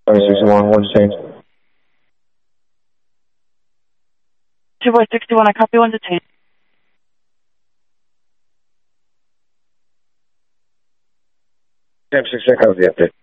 61, what'd you say? 2 boy 61, I copy 1 detained. Temp 6, I copy the update.